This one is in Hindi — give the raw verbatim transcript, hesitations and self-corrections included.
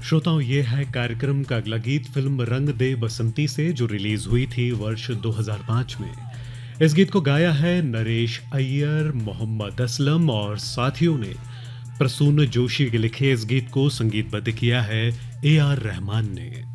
श्रोताओं, ये है कार्यक्रम का अगला गीत फिल्म रंग दे बसंती से, जो रिलीज हुई थी वर्ष दो हज़ार पाँच में। इस गीत को गाया है नरेश अय्यर, मोहम्मद असलम और साथियों ने। प्रसून जोशी के लिखे इस गीत को संगीतबद्ध किया है ए आर रहमान ने।